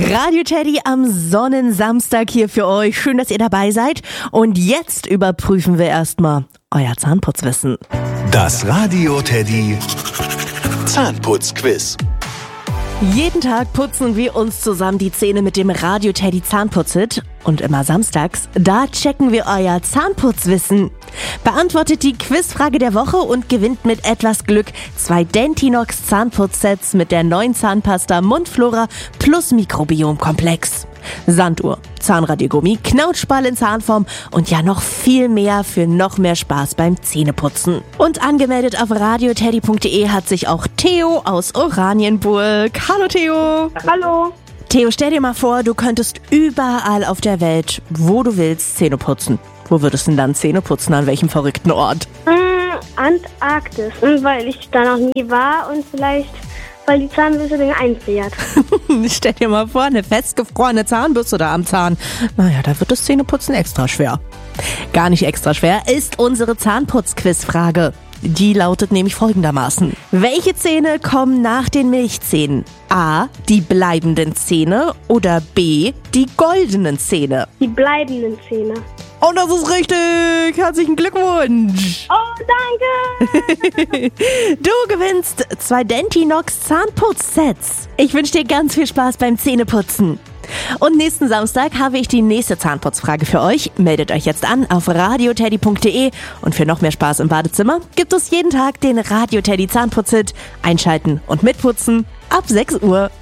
Radio Teddy am Sonnensamstag hier für euch. Schön, dass ihr dabei seid. Und jetzt überprüfen wir erstmal euer Zahnputzwissen. Das Radio Teddy Zahnputzquiz. Jeden Tag putzen wir uns zusammen die Zähne mit dem Radio Teddy Zahnputzhit. Und immer samstags, da checken wir euer Zahnputzwissen. Beantwortet die Quizfrage der Woche und gewinnt mit etwas Glück 2 Dentinox Zahnputzsets mit der neuen Zahnpasta Mundflora plus Mikrobiomkomplex. Sanduhr, Zahnradiergummi, Knautschball in Zahnform und ja noch viel mehr für noch mehr Spaß beim Zähneputzen. Und angemeldet auf radioteddy.de hat sich auch Theo aus Oranienburg. Hallo Theo! Hallo. Theo, stell dir mal vor, du könntest überall auf der Welt, wo du willst, Zähne putzen. Wo würdest du denn dann Zähne putzen? An welchem verrückten Ort? Antarktis, weil ich da noch nie war und vielleicht, weil die Zahnbürste den einfriert. Stell dir mal vor, eine festgefrorene Zahnbürste da am Zahn. Naja, da wird das Zähneputzen extra schwer. Gar nicht extra schwer ist unsere Zahnputz-Quizfrage. Die lautet nämlich folgendermaßen. Welche Zähne kommen nach den Milchzähnen? A, die bleibenden Zähne oder B, die goldenen Zähne? Die bleibenden Zähne. Und das ist richtig! Herzlichen Glückwunsch! Oh, danke! Du gewinnst 2 Dentinox Zahnputzsets. Ich wünsche dir ganz viel Spaß beim Zähneputzen. Und nächsten Samstag habe ich die nächste Zahnputzfrage für euch. Meldet euch jetzt an auf radioteddy.de und für noch mehr Spaß im Badezimmer gibt es jeden Tag den Radio Teddy Zahnputzhit. Einschalten und mitputzen ab 6 Uhr.